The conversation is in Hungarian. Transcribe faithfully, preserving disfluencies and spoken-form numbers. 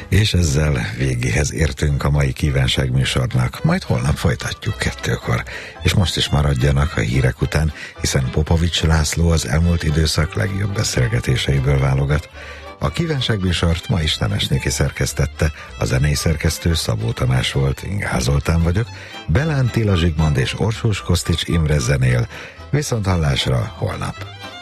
És ezzel végéhez értünk a mai kívánságműsornak, majd holnap folytatjuk kettőkor. És most is maradjanak a hírek után, hiszen Popovics László az elmúlt időszak legjobb beszélgetéseiből válogat. A kívánságműsort ma is Nemes Niki szerkesztette, a zenei szerkesztő Szabó Tamás volt, Ingál Zoltán vagyok, Belán Tila Zsigmond és Orsós Kosztics Imre zenél, viszont hallásra holnap.